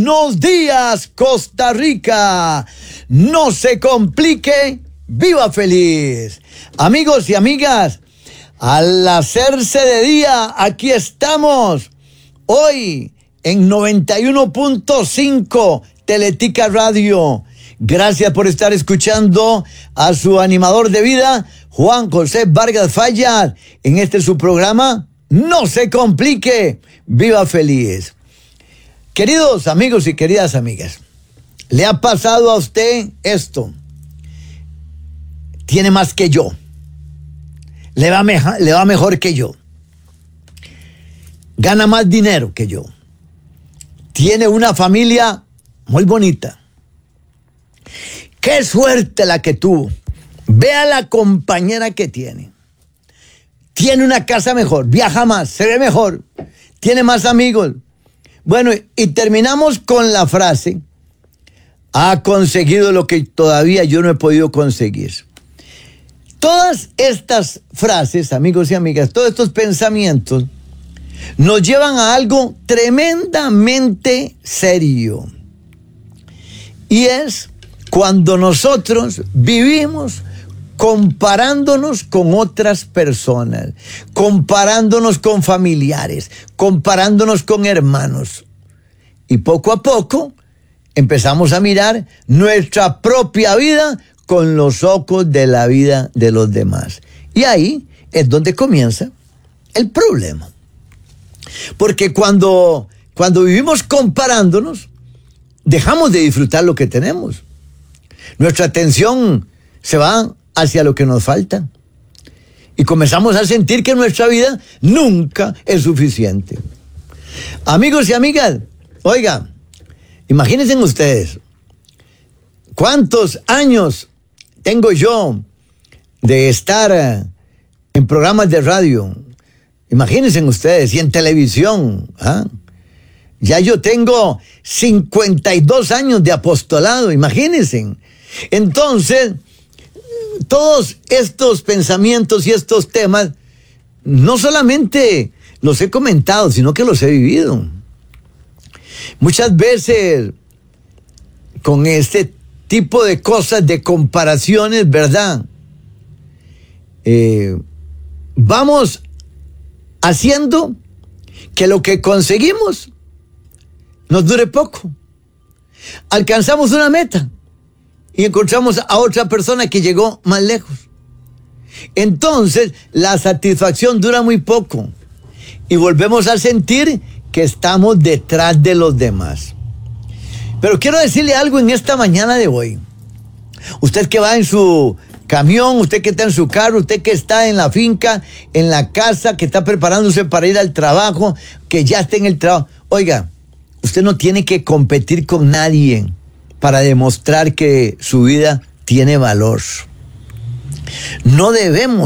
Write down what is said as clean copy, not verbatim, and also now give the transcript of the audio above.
Buenos días, Costa Rica. No se complique, viva feliz. Amigos y amigas, al hacerse de día, aquí estamos. Hoy en 91.5 Teletica Radio. Gracias por estar escuchando a su animador de vida, Juan José Vargas Fallas, en su programa No se complique, viva feliz. Queridos amigos y queridas amigas, ¿le ha pasado a usted esto? Tiene más que yo. Le va mejor que yo. Gana más dinero que yo. Tiene una familia muy bonita. Qué suerte la que tuvo. Vea la compañera que tiene. Tiene una casa mejor, viaja más, se ve mejor, tiene más amigos. Bueno, y terminamos con la frase: ha conseguido lo que todavía yo no he podido conseguir. Todas estas frases, amigos y amigas, todos estos pensamientos nos llevan a algo tremendamente serio. Y es cuando nosotros vivimos comparándonos con otras personas, comparándonos con familiares, comparándonos con hermanos. Y poco a poco empezamos a mirar nuestra propia vida con los ojos de la vida de los demás. Y ahí es donde comienza el problema. Porque cuando vivimos comparándonos, dejamos de disfrutar lo que tenemos. Nuestra atención se va hacia lo que nos falta. Y comenzamos a sentir que nuestra vida nunca es suficiente. Amigos y amigas, oiga, imagínense ustedes, ¿cuántos años tengo yo de estar en programas de radio? Imagínense ustedes, y en televisión, ¿ah? Ya yo tengo 52 años de apostolado, imagínense. Entonces, todos estos pensamientos y estos temas, no solamente los he comentado, sino que los he vivido. Muchas veces, con este tipo de cosas, de comparaciones, ¿verdad? Vamos haciendo que lo que conseguimos nos dure poco. Alcanzamos una meta y encontramos a otra persona que llegó más lejos. Entonces, la satisfacción dura muy poco y volvemos a sentir que estamos detrás de los demás. Pero quiero decirle algo en esta mañana de hoy. Usted que va en su camión, usted que está en su carro, usted que está en la finca, en la casa, que está preparándose para ir al trabajo, que ya está en el trabajo. Oiga, usted no tiene que competir con nadie para demostrar que su vida tiene valor. No debemos